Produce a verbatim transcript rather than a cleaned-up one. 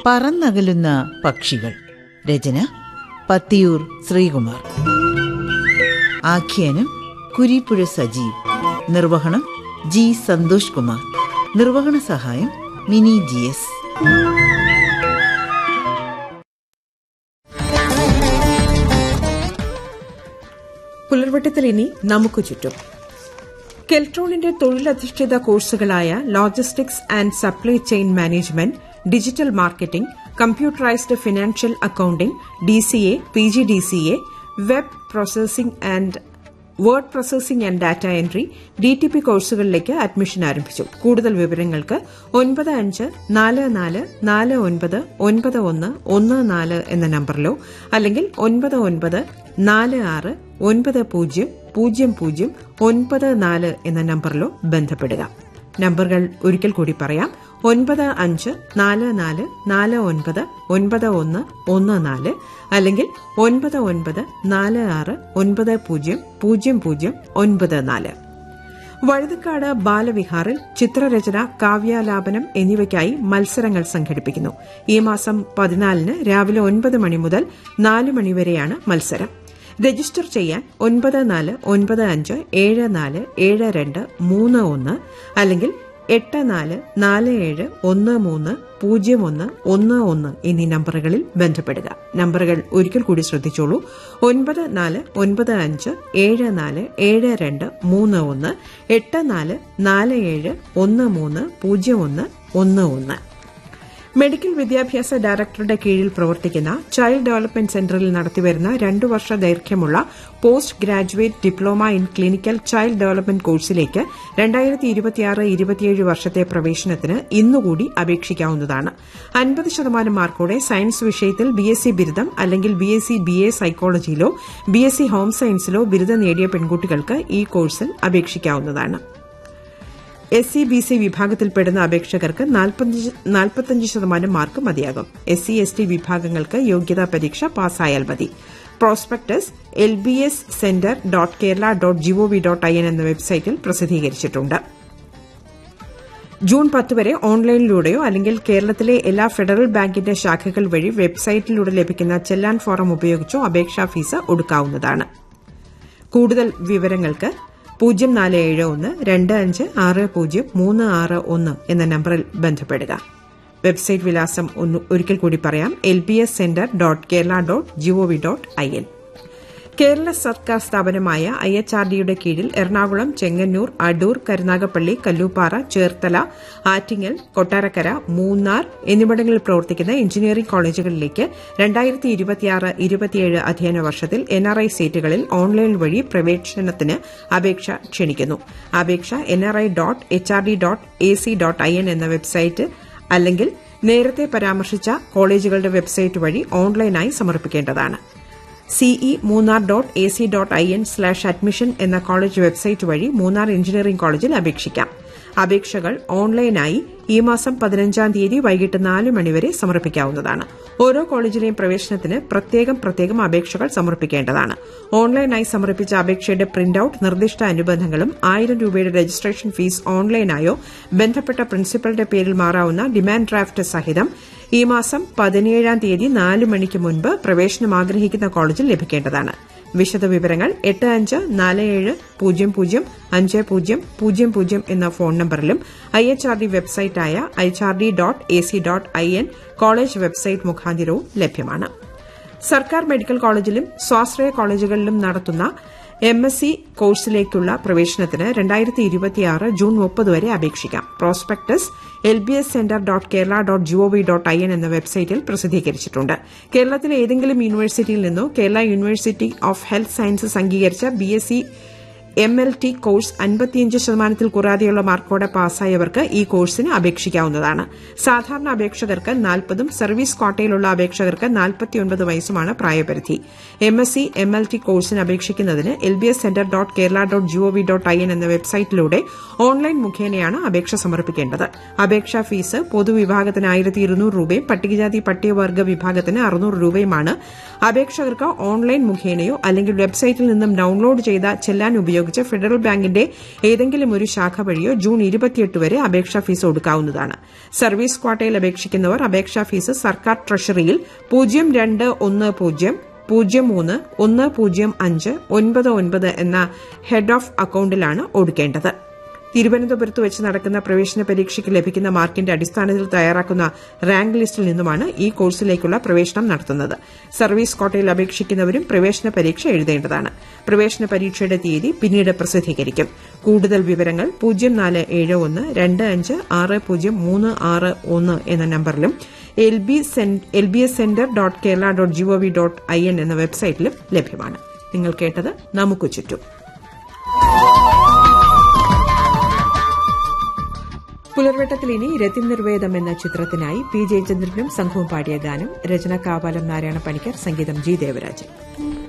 പറന്നകലുന്ന പക്ഷികൾ. രചന പത്തിയൂർ ശ്രീകുമാർ. ആഖ്യാനം കുരിപ്പുഴ സജീവ്. നിർവഹണം ജി സന്തോഷ് കുമാർ. നിർവഹണ സഹായം മിനി ജി എസ്. പുലർവട്ടത്തിൽ ഇനി നമുക്ക് ചുറ്റും. കെൽട്രോണിന്റെ തൊഴിലധിഷ്ഠിത കോഴ്സുകളായ logistics and supply chain management, digital marketing, computerised financial accounting, DCA, പിജിഡിസിഎ, web processing and word processing and data entry, DTP കോഴ്സുകളിലേക്ക് അഡ്മിഷൻ ആരംഭിച്ചു. കൂടുതൽ വിവരങ്ങൾക്ക് ഒൻപത് അഞ്ച് നാല് നാല് നാല് ഒൻപത് ഒൻപത് ഒന്ന് ഒന്ന് നാല് എന്ന നമ്പറിലോ അല്ലെങ്കിൽ ഒൻപത് ഒൻപത് നാല് ആറ് ഒൻപത് പൂജ്യം പൂജ്യം പൂജ്യം ഒൻപത് നാല് എന്ന നമ്പറിലോ ബന്ധപ്പെടുക. നമ്പറുകൾ ഒരിക്കൽ കൂടി പറയാം. ഒൻപത് അഞ്ച് നാല് നാല് നാല് ഒൻപത് ഒൻപത് ഒന്ന് ഒന്ന് നാല് അല്ലെങ്കിൽ ഒൻപത് ഒൻപത് നാല് ആറ് ഒൻപത് പൂജ്യം പൂജ്യം പൂജ്യം ഒൻപത് നാല്. വഴുതക്കാട് ബാലവിഹാറിൽ ചിത്രരചന, കാവ്യാലാപനം എന്നിവയ്ക്കായി മത്സരങ്ങൾ സംഘടിപ്പിക്കുന്നു. ഈ മാസം പതിനാലിന് രാവിലെ ഒൻപത് മണി മുതൽ നാല് മണിവരെയാണ് മത്സരം. രജിസ്റ്റർ ചെയ്യാൻ ഒൻപത് നാല് ഒൻപത് അഞ്ച് ഏഴ് നാല് ഏഴ് രണ്ട് മൂന്ന് ഒന്ന് അല്ലെങ്കിൽ എട്ട് നാല് നാല് ഏഴ് ഒന്ന് മൂന്ന് പൂജ്യം ഒന്ന് ഒന്ന് ഒന്ന് എന്നീ നമ്പറുകളിൽ ബന്ധപ്പെടുക. നമ്പറുകൾ ഒരിക്കൽ കൂടി ശ്രദ്ധിച്ചോളൂ. ഒൻപത് നാല് ഒൻപത് അഞ്ച് ഏഴ് നാല് ഏഴ് രണ്ട് മൂന്ന് ഒന്ന്, എട്ട് നാല് നാല് ഏഴ് ഒന്ന് മൂന്ന് പൂജ്യം ഒന്ന് ഒന്ന് ഒന്ന്. മെഡിക്കൽ വിദ്യാഭ്യാസ ഡയറക്ടറുടെ കീഴിൽ പ്രവർത്തിക്കുന്ന ചൈൽഡ് ഡെവലപ്മെന്റ് സെന്ററിൽ നടത്തിവരുന്ന രണ്ടു വർഷ ദൈർഘ്യമുള്ള post graduate diploma in clinical child development കോഴ്സിലേക്ക് രണ്ടായിരത്തി ഇരുപത്തിയാറ് ഇരുപത്തിയേഴ് വർഷത്തെ പ്രവേശനത്തിന് ഇന്നുകൂടി അപേക്ഷിക്കാവുന്നതാണ്. അൻപത് ശതമാനം മാർക്കോടെ സയൻസ് വിഷയത്തിൽ ബിഎസ്സി ബിരുദം അല്ലെങ്കിൽ ബിഎസ്സി ബിഎ സൈക്കോളജിയിലോ ബിഎസ്സി ഹോം സയൻസിലോ ബിരുദം നേടിയ പെൺകുട്ടികൾക്ക് ഈ കോഴ്സിൽ അപേക്ഷിക്കാവുന്നതാണ്. എസ് സി ബി സി വിഭാഗത്തിൽപ്പെടുന്ന അപേക്ഷകർക്ക് നാൽപ്പത്തിയഞ്ച് ശതമാനം മാർക്ക് മതിയാകും. എസ് സി എസ് ടി വിഭാഗങ്ങൾക്ക് യോഗ്യതാ പരീക്ഷ പാസ്സായാൽ മതി. Prospectus L B S centre dot Kerala dot G O V dot I N എന്ന വെബ്സൈറ്റിൽ പ്രസിദ്ധീകരിച്ചിട്ടുണ്ട്. ജൂൺ പത്ത് വരെ ഓൺലൈനിലൂടെയോ അല്ലെങ്കിൽ കേരളത്തിലെ എല്ലാ ഫെഡറൽ ബാങ്കിന്റെ ശാഖകൾ വഴി വെബ്സൈറ്റിലൂടെ ലഭിക്കുന്ന ചെല്ലാൻ ഫോറം ഉപയോഗിച്ചോ അപേക്ഷാ ഫീസ് ഒടുക്കാവുന്നതാണ്. കൂടുതൽ വിവരങ്ങൾക്ക് പൂജ്യം നാല് ഏഴ് ഒന്ന് രണ്ട് അഞ്ച് ആറ് പൂജ്യം മൂന്ന് ആറ് ഒന്ന് എന്ന നമ്പറിൽ ബന്ധപ്പെടുക. വെബ്സൈറ്റ് വിലാസം ഒരിക്കൽ കൂടി പറയാം. L B S centre dot Kerala dot G O V dot I N. Kerala സർക്കാർ സ്ഥാപനമായ ഐ എച്ച് ആർ ഡിയുടെ കീഴിൽ എറണാകുളം, ചെങ്ങന്നൂർ, അടൂർ, കരുനാഗപ്പള്ളി, കല്ലൂപ്പാറ, ചേർത്തല, ആറ്റിങ്ങൽ, കൊട്ടാരക്കര, മൂന്നാർ എന്നിവിടങ്ങളിൽ പ്രവർത്തിക്കുന്ന എഞ്ചിനീയറിംഗ് കോളേജുകളിലേക്ക് രണ്ടായിരത്തി ഇരുപത്തിയാറ് ഇരുപത്തിയേഴ് അധ്യയന വർഷത്തിൽ എൻ ആർ ഐ സീറ്റുകളിൽ ഓൺലൈൻ വഴി പ്രവേശനത്തിന് അപേക്ഷ ക്ഷണിക്കുന്നു. അപേക്ഷ N R I dot H R D dot A C dot I N എന്ന വെബ്സൈറ്റ് അല്ലെങ്കിൽ നേരത്തെ പരാമർശിച്ച കോളേജുകളുടെ വെബ്സൈറ്റ് വഴി ഓൺലൈനായി സമർപ്പിക്കേണ്ടതാണ്. CE Munnar dot A C dot I N slash admission എന്ന കോളേജ് വെബ്സൈറ്റ് വഴി മൂന്നാർ എഞ്ചിനീയറിംഗ് കോളേജിൽ അപേക്ഷിക്കാം. അപേക്ഷകൾ ഓൺലൈനായി ഈ മാസം പതിനഞ്ചാം തീയതി വൈകിട്ട് നാല് മണിവരെ സമർപ്പിക്കാവുന്നതാണ്. ഓരോ കോളേജിലെയും പ്രവേശനത്തിന് പ്രത്യേകം പ്രത്യേകം അപേക്ഷകൾ സമർപ്പിക്കേണ്ടതാണ്. ഓൺലൈനായി സമർപ്പിച്ച അപേക്ഷയുടെ പ്രിന്റ് ഔട്ട്, നിർദ്ദിഷ്ട അനുബന്ധങ്ങളും ആയിരം രൂപയുടെ രജിസ്ട്രേഷൻ ഫീസ് ഓൺലൈനായോ ബന്ധപ്പെട്ട പ്രിൻസിപ്പലുടെ പേരിൽ മാറാവുന്ന ഡിമാൻഡ് ഡ്രാഫ്റ്റ് സഹിതം ഈ മാസം പതിനേഴാം തീയതി നാല് മണിക്ക് മുൻപ് പ്രവേശനം ആഗ്രഹിക്കുന്ന കോളേജിൽ ലഭിക്കേണ്ടതാണ്. വിശദവിവരങ്ങൾ എട്ട് അഞ്ച് നാല് ഏഴ് പൂജ്യം പൂജ്യം അഞ്ച് പൂജ്യം പൂജ്യം പൂജ്യം എന്ന phone നമ്പറിലും I H R D വെബ്സൈറ്റായ H R D dot A C dot I N college website മുഖാന്തിരവും ലഭ്യമാണ്. സർക്കാർ മെഡിക്കൽ കോളേജിലും സ്വാശ്രയ കോളേജുകളിലും നടത്തുന്ന എം എസ് സി കോഴ്സിലേക്കുള്ള പ്രവേശനത്തിന് രണ്ടായിരത്തി ഇരുപത്തിയാറ് ജൂൺ മുപ്പത് വരെ അപേക്ഷിക്കാം. Prospectus L B S centre dot Kerala dot G O V dot I N എന്ന വെബ്സൈറ്റിൽ പ്രസിദ്ധീകരിച്ചിട്ടുണ്ട്. കേരളത്തിലെ ഏതെങ്കിലും യൂണിവേഴ്സിറ്റിയിൽ നിന്നോ Kerala university of health sciences അംഗീകരിച്ച B S C M L T course അൻപത്തിയഞ്ച് ശതമാനത്തിൽ കുറയാതെയുള്ള മാർക്കോടെ പാസ്സായവർക്ക് ഈ കോഴ്സിന് അപേക്ഷിക്കാവുന്നതാണ്. സാധാരണ അപേക്ഷകർക്ക് നാൽപ്പതും സർവീസ് ക്വാട്ടയിലുള്ള അപേക്ഷകർക്ക് നാൽപ്പത്തിയൊൻപത് വയസ്സുമാണ് പ്രായപരിധി. M S C M L T കോഴ്സിന് അപേക്ഷിക്കുന്നതിന് L B S centre dot Kerala dot G O V dot I N എന്ന വെബ്സൈറ്റിലൂടെ ഓൺലൈൻ മുഖേനയാണ് അപേക്ഷ സമർപ്പിക്കേണ്ടത്. അപേക്ഷാ ഫീസ് പൊതുവിഭാഗത്തിന് ആയിരത്തി ഇരുന്നൂറ് രൂപയും പട്ടികജാതി പട്ടികവർഗ വിഭാഗത്തിന് അറുന്നൂറ് രൂപയുമാണ്. അപേക്ഷകർക്ക് ഓൺലൈൻ മുഖേനയോ അല്ലെങ്കിൽ വെബ്സൈറ്റിൽ നിന്നും ഡൌൺലോഡ് ചെയ്ത ചെല്ലാൻ ഉപയോഗിച്ച് ഉപയോഗിച്ച് ഫെഡറൽ ബാങ്കിന്റെ ഏതെങ്കിലും ഒരു ശാഖ വഴിയോ ജൂൺ ഇരുപത്തിയെട്ട് വരെ അപേക്ഷാ ഫീസ് ഒടുക്കാവുന്നതാണ്. സർവീസ് ക്വാട്ടയിൽ അപേക്ഷിക്കുന്നവർ അപേക്ഷാ ഫീസ് സർക്കാർ ട്രഷറിയിൽ പൂജ്യം രണ്ട് ഒന്ന് പൂജ്യം പൂജ്യം മൂന്ന് ഒന്ന് പൂജ്യം അഞ്ച് ഒൻപത് ഒൻപത് എന്ന ഹെഡ് ഓഫ് അക്കൌണ്ടിലാണ് ഒടുക്കേണ്ടത്. തിരുവനന്തപുരത്ത് വെച്ച് നടക്കുന്ന പ്രവേശന പരീക്ഷയ്ക്ക് ലഭിക്കുന്ന മാർക്കിന്റെ അടിസ്ഥാനത്തിൽ തയ്യാറാക്കുന്ന റാങ്ക് ലിസ്റ്റിൽ നിന്നുമാണ് ഈ കോഴ്സിലേക്കുള്ള പ്രവേശനം നടത്തുന്നത്. സർവീസ് ക്വാട്ടയിൽ അപേക്ഷിക്കുന്നവരും പ്രവേശന പരീക്ഷ എഴുതേണ്ടതാണ്. പ്രവേശന പരീക്ഷയുടെ തീയതി പിന്നീട് പ്രസിദ്ധീകരിക്കും. കൂടുതൽ വിവരങ്ങൾ പൂജ്യം നാല് ഏഴ് ഒന്ന് രണ്ട് അഞ്ച് ആറ് പൂജ്യം മൂന്ന് ആറ് ഒന്ന് എന്ന നമ്പറിലും L B S centre dot Kerala dot G O V dot I N എന്ന വെബ്സൈറ്റിലും ലഭ്യമാണ്. നിങ്ങൾ കേട്ടത് നമുക്ക് ചുറ്റും. പുലർവെട്ടത്തിൽ ഇനി രതിനിർവേദം എന്ന ചിത്രത്തിനായി പി ജയചന്ദ്രനും സംഘവും പാടിയ ഗാനം. രചന കാവാലം നാരായണ പണിക്കർ, സംഗീതം ജി ദേവരാജൻ.